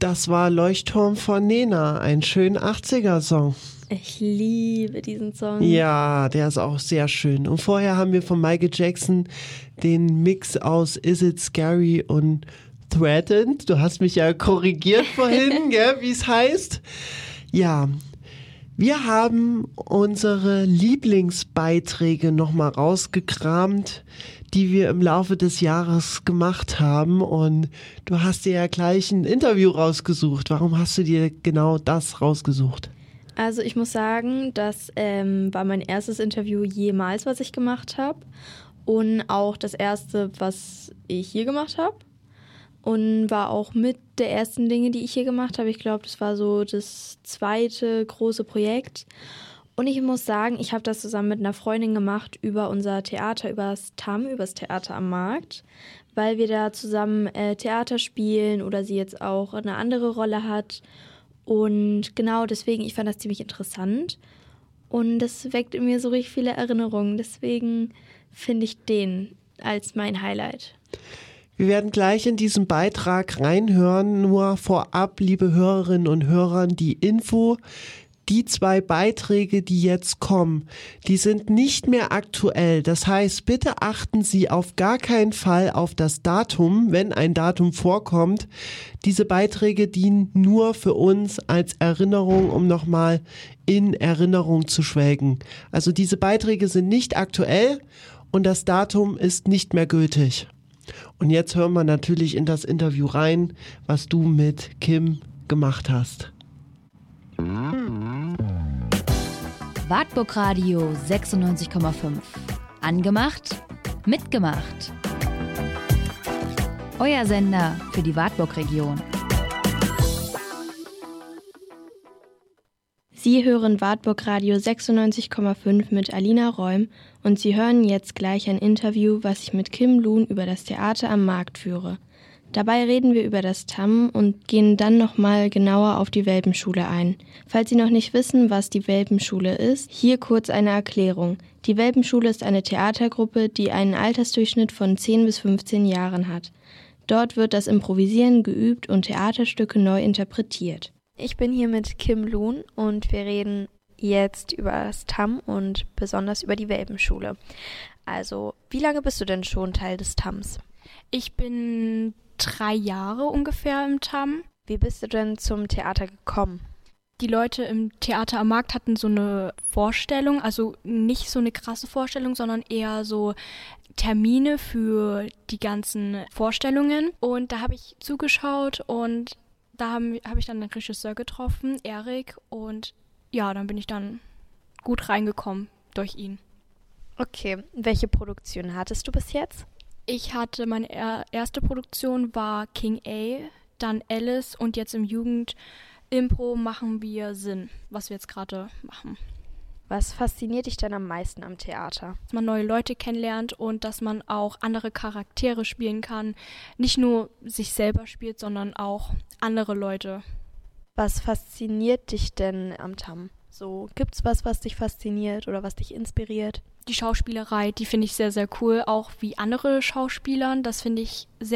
Das war Leuchtturm von Nena, ein schön 80er-Song. Ich liebe diesen Song. Ja, der ist auch sehr schön. Und vorher haben wir von Michael Jackson den Mix aus Is It Scary und Threatened. Du hast mich ja korrigiert vorhin, gell, wie es heißt. Ja, wir haben unsere Lieblingsbeiträge nochmal rausgekramt, die wir im Laufe des Jahres gemacht haben. Und du hast dir ja gleich ein Interview rausgesucht. Warum hast du dir genau das rausgesucht? Also ich muss sagen, das war mein erstes Interview jemals, was ich gemacht habe. Und auch das erste, was ich hier gemacht habe. Und war auch mit der ersten Dinge, die ich hier gemacht habe. Ich glaube, das war so das zweite große Projekt. Und ich muss sagen, ich habe das zusammen mit einer Freundin gemacht über unser Theater, über das TAM, über das Theater am Markt. Weil wir da zusammen Theater spielen oder sie jetzt auch eine andere Rolle hat. Und genau deswegen, ich fand das ziemlich interessant. Und das weckt in mir so richtig viele Erinnerungen. Deswegen finde ich den als mein Highlight. Wir werden gleich in diesen Beitrag reinhören, nur vorab, liebe Hörerinnen und Hörer, die Info. Die 2 Beiträge, die jetzt kommen, die sind nicht mehr aktuell. Das heißt, bitte achten Sie auf gar keinen Fall auf das Datum, wenn ein Datum vorkommt. Diese Beiträge dienen nur für uns als Erinnerung, um nochmal in Erinnerung zu schwelgen. Also diese Beiträge sind nicht aktuell und das Datum ist nicht mehr gültig. Und jetzt hören wir natürlich in das Interview rein, was du mit Kim gemacht hast. Wartburg Radio 96,5. Angemacht, mitgemacht. Euer Sender für die Wartburg-Region. Sie hören Wartburg Radio 96,5 mit Alina Räum und Sie hören jetzt gleich ein Interview, was ich mit Kim Loon über das Theater am Markt führe. Dabei reden wir über das TAM und gehen dann nochmal genauer auf die Welpenschule ein. Falls Sie noch nicht wissen, was die Welpenschule ist, hier kurz eine Erklärung. Die Welpenschule ist eine Theatergruppe, die einen Altersdurchschnitt von 10 bis 15 Jahren hat. Dort wird das Improvisieren geübt und Theaterstücke neu interpretiert. Ich bin hier mit Kim Loon und wir reden jetzt über das TAM und besonders über die Welpenschule. Also, wie lange bist du denn schon Teil des TAMs? Ich bin 3 Jahre ungefähr im TAM. Wie bist du denn zum Theater gekommen? Die Leute im Theater am Markt hatten so eine Vorstellung, also nicht so eine krasse Vorstellung, sondern eher so Termine für die ganzen Vorstellungen. Und da habe ich zugeschaut und da hab ich dann den Regisseur getroffen, Erik, und ja, dann bin ich dann gut reingekommen durch ihn. Okay, welche Produktion hattest du bis jetzt? Ich hatte, meine erste Produktion war King A, dann Alice und jetzt im Jugend-Impro machen wir Sinn, was wir jetzt gerade machen. Was fasziniert dich denn am meisten am Theater? Dass man neue Leute kennenlernt und dass man auch andere Charaktere spielen kann. Nicht nur sich selber spielt, sondern auch andere Leute. Was fasziniert dich denn am TAM? So, gibt's was dich fasziniert oder was dich inspiriert? Die Schauspielerei, die finde ich sehr, sehr cool. Auch wie andere Schauspielern, das finde ich sehr